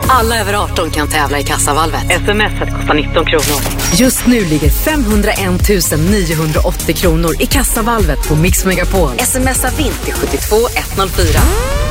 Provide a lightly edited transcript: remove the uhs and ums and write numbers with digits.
Alla över 18 kan tävla i Kassavalvet. SMS kostar 19 kronor. Just nu ligger 501 980 kronor i Kassavalvet på Mix Megapol. Smsa vint till 72104.